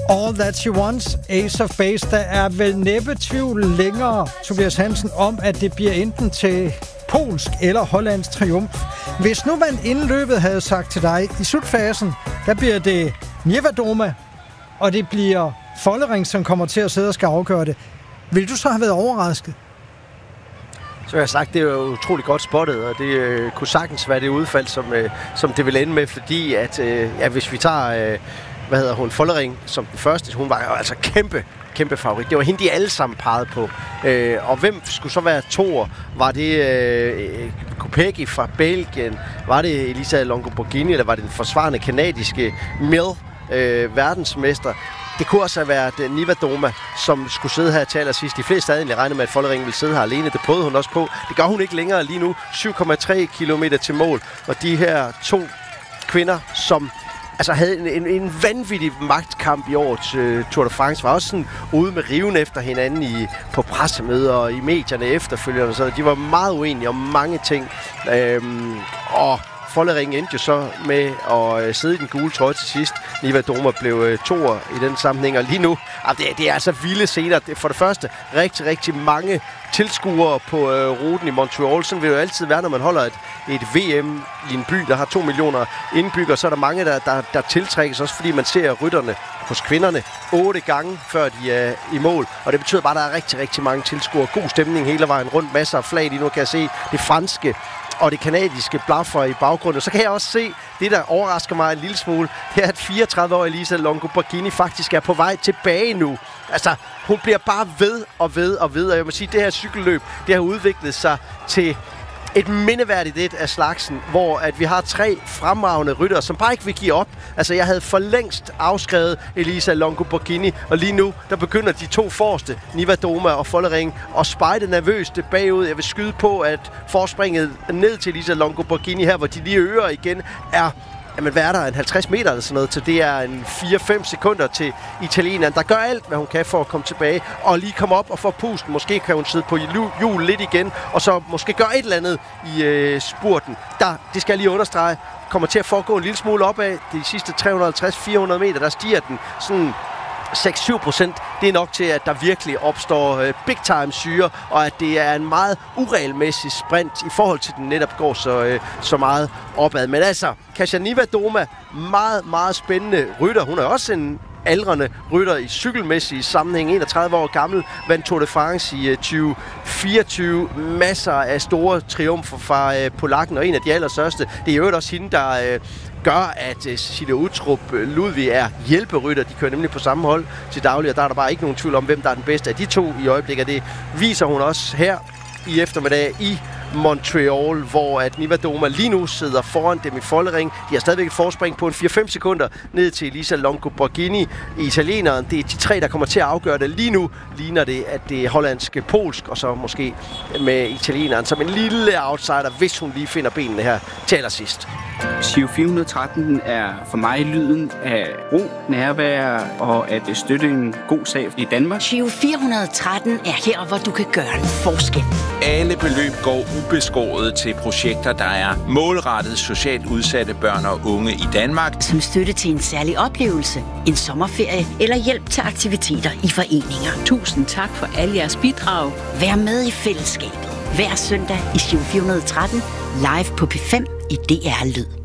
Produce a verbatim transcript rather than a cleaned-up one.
All That She Wants, Ace of Base. Der er vel næppe tvivl længere, Tobias Hansen, om, at det bliver enten til polsk eller hollandsk triumf. Hvis nu man inden løbet havde sagt til dig, i slutfasen, der bliver det Niewiadoma, og det bliver Follering, som kommer til at sidde og skal afgøre det, vil du så have været overrasket? Så jeg har sagt, det er jo utroligt godt spottet, og det øh, kunne sagtens være det udfald, som, øh, som det vil ende med, fordi at, øh, ja, hvis vi tager, øh, hvad hedder hun, Follering som den første, hun var jo altså kæmpe, kæmpe favorit. Det var hende, de alle sammen pegede på. Øh, og hvem skulle så være toer? Var det øh, Kopecky fra Belgien? Var det Elisa Longo-Borghini, eller var det den forsvarende kanadiske Mill, øh, verdensmester? Det kunne også have været Niewiadoma, som skulle sidde her til allersidst. De fleste havde egentlig regnet med, at Follering ville sidde her alene. Det prøvede hun også på. Det gør hun ikke længere lige nu. syv komma tre kilometer til mål. Og de her to kvinder, som altså havde en, en, en vanvittig magtkamp i årets uh, Tour de France, var også sådan ude med riven efter hinanden i, på pressemøder og i medierne efterfølgende. Så de var meget uenige om mange ting. Øhm, og Follering endte jo så med at sidde i den gule trøje til sidst. Niewiadoma blev toer i den sammenhæng, og lige nu, det er, det er altså vilde scener. For det første, rigtig, rigtig mange tilskuere på øh, ruten i Montreal. Sådan vil det jo altid være, når man holder et, et V M i en by, der har to millioner indbyggere. Så er der mange, der, der, der tiltrækkes, også fordi man ser rytterne hos kvinderne otte gange, før de er i mål. Og det betyder bare, at der er rigtig, rigtig mange tilskuere. God stemning hele vejen rundt. Masser af flag. Lige nu kan jeg se det franske og det kanadiske blaffer i baggrunden. Så kan jeg også se, det der overrasker mig en lille smule, det er, at fireogtredive-årige Elisa Longo-Borghini faktisk er på vej tilbage nu. Altså, hun bliver bare ved og ved og ved. Og jeg må sige, at det her cykelløb, det har udviklet sig til et mindeværdigt et af slagsen, hvor at vi har tre fremragende ryttere, som bare ikke vil give op. Altså, jeg havde for længst afskrevet Elisa Longo-Borghini, og lige nu, der begynder de to forreste, Niewiadoma og Follering, at spejde nervøst bagud. Jeg vil skyde på, at forspringet ned til Elisa Longo-Borghini her, hvor de lige øger igen, er jamen, hvad er der? En halvtreds meter eller sådan noget, så det er en fire fem sekunder til italieneren, der gør alt, hvad hun kan for at komme tilbage, og lige komme op og få pusten. Måske kan hun sidde på hjul lidt igen, og så måske gøre et eller andet i øh, spurten. Der, det skal jeg lige understrege, kommer til at foregå en lille smule opad. De sidste tre hundrede og halvtreds til fire hundrede meter, der stiger den sådan seks til syv procent, det er nok til, at der virkelig opstår øh, big time syre, og at det er en meget uregelmæssig sprint i forhold til, den netop går så, øh, så meget opad. Men altså, Kasia Niewiadoma, meget, meget spændende rytter. Hun er også en aldrende rytter i cykelmæssig sammenhæng, enogtredive år gammel, vandt Tour de France i uh, tyve fireogtyve. Masser af store triumfer fra uh, polakken, og en af de allerstørste, det er jo også hende, der uh, gør, at uh, Cecilia Uttrup uh, Ludvig er hjælperytter. De kører nemlig på samme hold til daglig, og der er der bare ikke nogen tvivl om, hvem der er den bedste af de to i øjeblikket. Det viser hun også her i eftermiddag i Montreal, hvor at Niewiadoma lige nu sidder foran dem i Follering. De har stadigvæk et forspring på en fire fem sekunder ned til Elisa Longo-Borghini. Italieneren, det er de tre, der kommer til at afgøre det. Lige nu ligner det, at det er hollandske, polsk, og så måske med italieneren som en lille outsider, hvis hun lige finder benene her til allersidst. Giro fire hundrede og tretten er for mig lyden af ro, nærvær og at støtte en god sag i Danmark. Giro fire hundrede og tretten er her, hvor du kan gøre en forskel. Alle beløb går ubeskåret til projekter, der er målrettet socialt udsatte børn og unge i Danmark. Som støtte til en særlig oplevelse, en sommerferie eller hjælp til aktiviteter i foreninger. Tusind tak for alle jeres bidrag. Vær med i fællesskabet hver søndag i Giro fire hundrede og tretten live på P fem i D R Lyd.